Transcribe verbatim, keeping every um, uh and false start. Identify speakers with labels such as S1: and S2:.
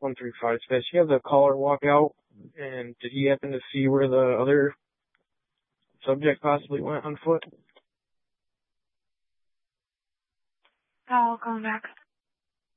S1: one three five. Did you have the caller walk out? And did he happen to see where the other subject possibly went on foot?
S2: I'll go next.